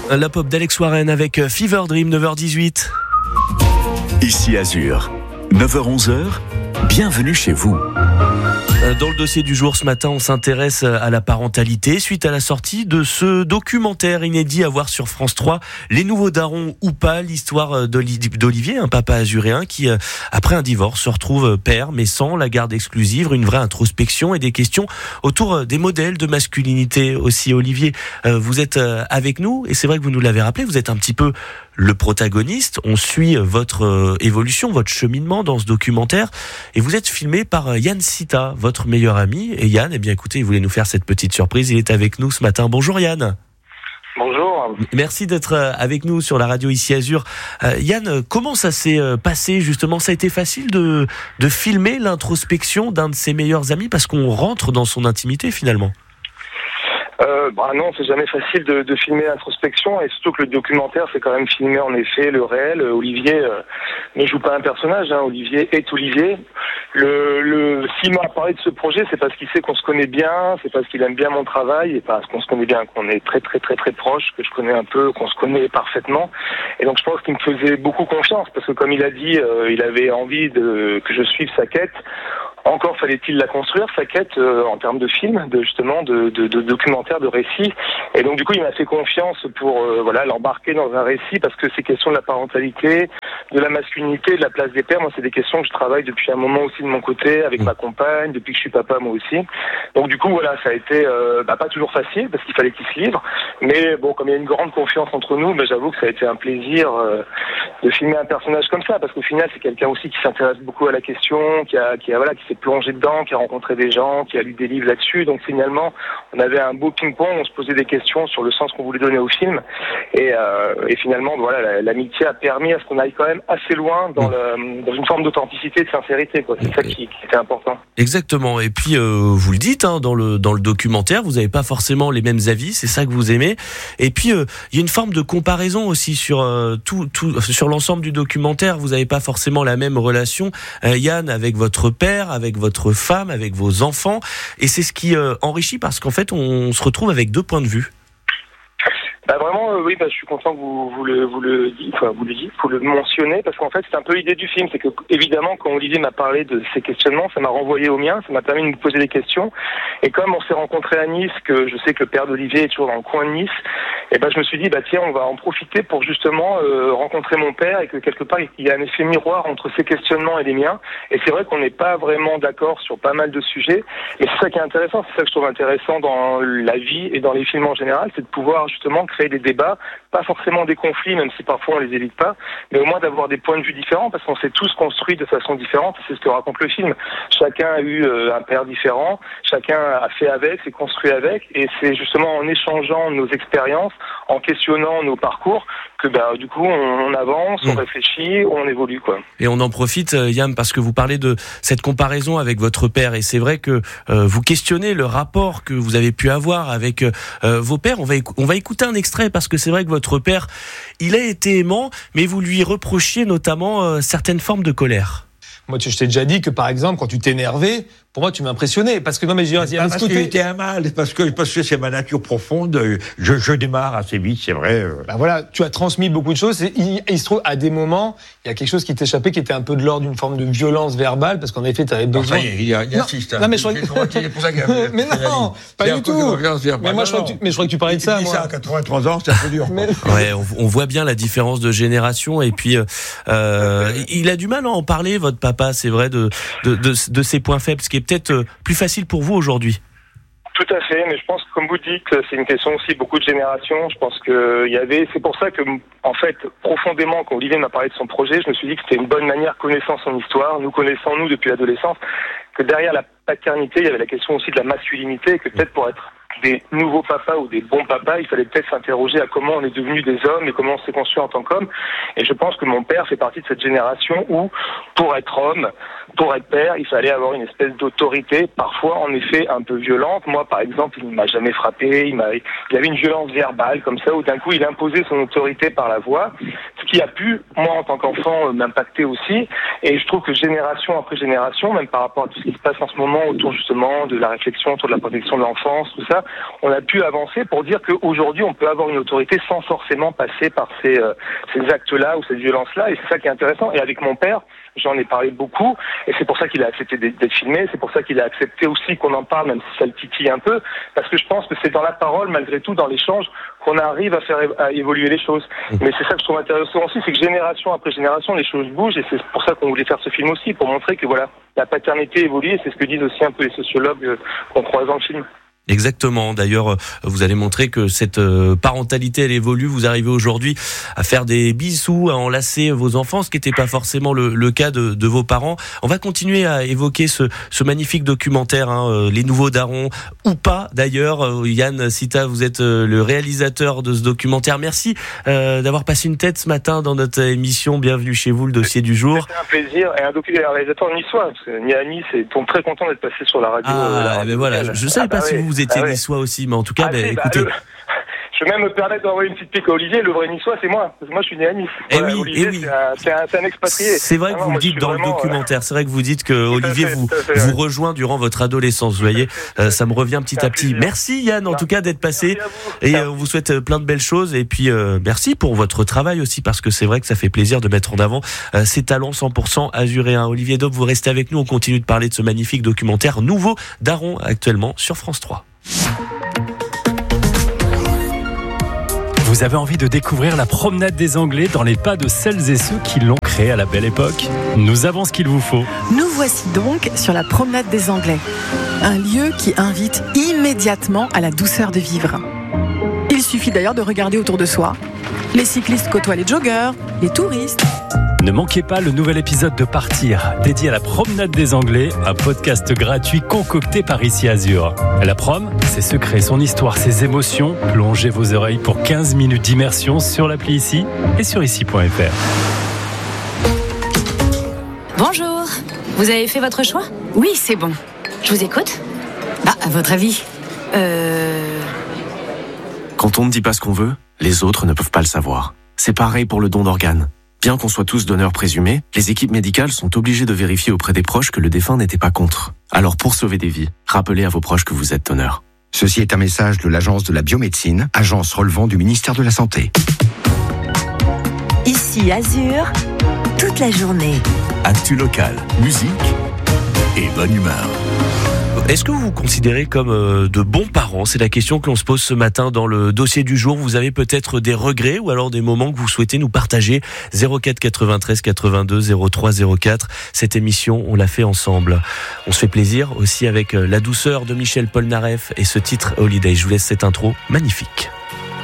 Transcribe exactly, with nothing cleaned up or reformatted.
La pop d'Alex Warren avec Fever Dream, neuf heures dix-huit. Ici Azur, neuf heures onze, bienvenue chez vous. Dans le dossier du jour ce matin, on s'intéresse à la parentalité suite à la sortie de ce documentaire inédit à voir sur France trois, Les Nouveaux Darons ou pas, l'histoire d'Olivier, un papa azuréen qui, après un divorce, se retrouve père mais sans la garde exclusive, une vraie introspection et des questions autour des modèles de masculinité aussi. Olivier, vous êtes avec nous et c'est vrai que vous nous l'avez rappelé, vous êtes un petit peu le protagoniste. On suit votre évolution, votre cheminement dans ce documentaire et vous êtes filmé par Yann Sita, votre meilleur ami. Et Yann, eh bien écoutez, il voulait nous faire cette petite surprise. Il est avec nous ce matin. Bonjour Yann. Bonjour. Merci d'être avec nous sur la radio Ici Azur. Euh, Yann, comment ça s'est passé justement ? Ça a été facile de, de filmer l'introspection d'un de ses meilleurs amis parce qu'on rentre dans son intimité finalement. Euh, bah non, c'est jamais facile de, de filmer l'introspection et surtout que le documentaire c'est quand même filmé en effet le réel. Olivier euh, ne joue pas un personnage, hein. Olivier est Olivier. Le, le, s'il m'a parlé de ce projet, c'est parce qu'il sait qu'on se connaît bien, c'est parce qu'il aime bien mon travail et parce qu'on se connaît bien, qu'on est très très très très proche, que je connais un peu, qu'on se connaît parfaitement. Et donc je pense qu'il me faisait beaucoup confiance parce que comme il a dit, euh, il avait envie de que je suive sa quête. Encore fallait-il la construire, sa quête, euh, en termes de film, de justement de, de, de documentaire, de récit. Et donc du coup, il m'a fait confiance pour euh, voilà l'embarquer dans un récit parce que ces questions de la parentalité, de la masculinité, de la place des pères, moi c'est des questions que je travaille depuis un moment aussi de mon côté avec ma compagne, depuis que je suis papa moi aussi. Donc du coup voilà, ça a été euh, bah, pas toujours facile parce qu'il fallait qu'il se livre. Mais bon, comme il y a une grande confiance entre nous, bah, j'avoue que ça a été un plaisir euh, de filmer un personnage comme ça parce qu'au final c'est quelqu'un aussi qui s'intéresse beaucoup à la question, qui a, qui a voilà, qui s'est plongé dedans, qui a rencontré des gens, qui a lu des livres là-dessus. Donc finalement, on avait un beau ping-pong, on se posait des questions sur le sens qu'on voulait donner au film. Et, euh, et finalement, voilà, l'amitié a permis à ce qu'on aille quand même assez loin dans, le, dans une forme d'authenticité et de sincérité, quoi. C'est ça qui, qui était important. Exactement. Et puis, euh, vous le dites, hein, dans le dans le documentaire, vous n'avez pas forcément les mêmes avis, c'est ça que vous aimez. Et puis, euh, il y a une forme de comparaison aussi sur euh, tout, tout sur l'ensemble du documentaire. Vous n'avez pas forcément la même relation, euh, Yann, avec votre père, avec votre femme, avec vos enfants. Et c'est ce qui euh, enrichit parce qu'en fait, on se retrouve avec deux points de vue. Bah vraiment, euh, oui, bah, je suis content que vous, vous le, vous le dites, enfin, vous le dites, vous le mentionnez, parce qu'en fait, c'est un peu l'idée du film, c'est que, évidemment, quand Olivier m'a parlé de ses questionnements, ça m'a renvoyé au mien, ça m'a permis de me poser des questions, et comme on s'est rencontrés à Nice, que je sais que le père d'Olivier est toujours dans le coin de Nice, et ben, je me suis dit, bah, tiens, on va en profiter pour justement, euh, rencontrer mon père, et que quelque part, il y a un effet miroir entre ses questionnements et les miens, et c'est vrai qu'on n'est pas vraiment d'accord sur pas mal de sujets, mais c'est ça qui est intéressant, c'est ça que je trouve intéressant dans la vie et dans les films en général, c'est de pouvoir, justement, créer des débats, pas forcément des conflits, même si parfois on les évite pas, mais au moins d'avoir des points de vue différents, parce qu'on s'est tous construits de façon différente, et c'est ce que raconte le film. Chacun a eu euh, un père différent, chacun a fait avec, s'est construit avec, et c'est justement en échangeant nos expériences, en questionnant nos parcours, que bah, du coup on, on avance, on réfléchit, on évolue, quoi. Et on en profite, Yann, parce que vous parlez de cette comparaison avec votre père, et c'est vrai que euh, vous questionnez le rapport que vous avez pu avoir avec euh, vos pères. On va, éc- on va écouter un extrait, parce que c'est vrai que votre père, il a été aimant, mais vous lui reprochiez notamment euh, certaines formes de colère. Moi, je t'ai déjà dit que, par exemple, quand tu t'énervais, pour moi, tu m'impressionnais. Parce que, non, mais j'ai, il y a parce que j'étais un mal, parce que, parce que c'est ma nature profonde. Je, je démarre assez vite, c'est vrai. Ben voilà, tu as transmis beaucoup de choses. Et il, il se trouve, à des moments, il y a quelque chose qui t'échappait, qui était un peu de l'ordre d'une forme de violence verbale, parce qu'en effet, tu avais besoin. Non, ça y est, il y a, il y a assiste. Non, mais je crois que. Mais non, pas du tout. Mais moi, je crois que tu, mais je crois que tu parlais de ça, moi. ça à quatre-vingt-trois ans, c'est un peu dur. Mais... Ouais, on, on voit bien la différence de génération, et puis, euh, il a du mal à en parler, votre papa, c'est vrai, de, de, de, de ses points faibles, ce qui est peut-être plus facile pour vous aujourd'hui. Tout à fait, mais je pense que comme vous dites, c'est une question aussi beaucoup de générations. Je pense que il y avait, c'est pour ça que, en fait, profondément, quand Olivier m'a parlé de son projet, je me suis dit que c'était une bonne manière, connaissant son histoire, nous connaissant nous depuis l'adolescence, que derrière la paternité, il y avait la question aussi de la masculinité, et que peut-être pour être des nouveaux papas ou des bons papas, il fallait peut-être s'interroger à comment on est devenu des hommes et comment on s'est construit en tant qu'homme. Et je pense que mon père fait partie de cette génération où, pour être homme, pour être père, il fallait avoir une espèce d'autorité, parfois en effet un peu violente. Moi, par exemple, il ne m'a jamais frappé, il, m'a, il avait une violence verbale comme ça, où d'un coup il imposait son autorité par la voix. C'est qui a pu, moi en tant qu'enfant, euh, m'impacter aussi. Et je trouve que génération après génération, même par rapport à tout ce qui se passe en ce moment autour justement de la réflexion, autour de la protection de l'enfance, tout ça, on a pu avancer pour dire qu'aujourd'hui on peut avoir une autorité sans forcément passer par ces, euh, ces actes-là ou cette violence-là. Et c'est ça qui est intéressant. Et avec mon père, j'en ai parlé beaucoup, et c'est pour ça qu'il a accepté d'être filmé, c'est pour ça qu'il a accepté aussi qu'on en parle, même si ça le titille un peu, parce que je pense que c'est dans la parole, malgré tout, dans l'échange, qu'on arrive à faire à évoluer les choses. Mais c'est ça que je trouve intéressant aussi, c'est que génération après génération, les choses bougent, et c'est pour ça qu'on voulait faire ce film aussi, pour montrer que voilà, la paternité évolue, et c'est ce que disent aussi un peu les sociologues qu'on croise dans le film. Exactement. D'ailleurs, vous allez montrer que cette parentalité, elle évolue. Vous arrivez aujourd'hui à faire des bisous, à enlacer vos enfants, ce qui n'était pas forcément le, le cas de, de vos parents. On va continuer à évoquer ce, ce magnifique documentaire, hein, Les Nouveaux Darons, ou pas d'ailleurs. Yann Sita, vous êtes le réalisateur de ce documentaire. Merci euh, d'avoir passé une tête ce matin dans notre émission. Bienvenue chez vous, le dossier du jour. C'est un plaisir. Et un documentaire, un réalisateur niçois, parce que Niani, c'est très content d'être passé sur la radio. Ah, euh, la radio mais voilà, je ne savais ah, pas bah si oui. vous étiez Ah ouais. niçois aussi, mais en tout cas, Ah, bah, bah, écoutez. le... Je vais même me permettre d'envoyer une petite pique à Olivier. Le vrai niçois, c'est moi. Parce que moi, je suis né à Nice. Eh Voilà, oui, Olivier, eh oui. c'est un, c'est un, c'est un expatrié. C'est vrai que Ah non, vous moi, le je dites suis dans le vraiment, documentaire. C'est vrai que vous dites que Olivier fait, vous, tout à fait, vous ouais. rejoint durant votre adolescence. Vous voyez, euh, ça me revient petit C'est un à petit. plaisir. Merci Yann, en tout cas, d'être passé. Merci à vous. Et euh, on vous souhaite euh, plein de belles choses. Et puis, euh, merci pour votre travail aussi, parce que c'est vrai que ça fait plaisir de mettre en avant euh, ces talents cent pour cent azuréens. Olivier Daube, vous restez avec nous. On continue de parler de ce magnifique documentaire Nouveau Daron, actuellement sur France trois. Vous avez envie de découvrir la promenade des Anglais dans les pas de celles et ceux qui l'ont créée à la belle époque? Nous avons ce qu'il vous faut. Nous voici donc sur la promenade des Anglais, un lieu qui invite immédiatement à la douceur de vivre. Il suffit d'ailleurs de regarder autour de soi. Les cyclistes côtoient les joggeurs, les touristes. Ne manquez pas le nouvel épisode de Partir, dédié à la promenade des Anglais, un podcast gratuit concocté par Ici Azur. La prom, ses secrets, son histoire, ses émotions. Plongez vos oreilles pour quinze minutes d'immersion sur l'appli Ici et sur ici point f r. Bonjour, vous avez fait votre choix? Oui, c'est bon. Je vous écoute. Bah, à votre avis? Euh... Quand on ne dit pas ce qu'on veut, les autres ne peuvent pas le savoir. C'est pareil pour le don d'organes. Bien qu'on soit tous donneurs présumés, les équipes médicales sont obligées de vérifier auprès des proches que le défunt n'était pas contre. Alors pour sauver des vies, rappelez à vos proches que vous êtes donneur. Ceci est un message de l'Agence de la biomédecine, agence relevant du ministère de la Santé. Ici Azur, toute la journée. Actu local, musique et bonne humeur. Est-ce que vous vous considérez comme euh, de bons parents? C'est la question que l'on se pose ce matin dans le dossier du jour. Vous avez peut-être des regrets ou alors des moments que vous souhaitez nous partager. zéro quatre quatre-vingt-treize quatre-vingt-deux zéro trois zéro quatre. Cette émission, on l'a fait ensemble. On se fait plaisir aussi avec la douceur de Michel Polnareff et ce titre Holiday. Je vous laisse cette intro magnifique.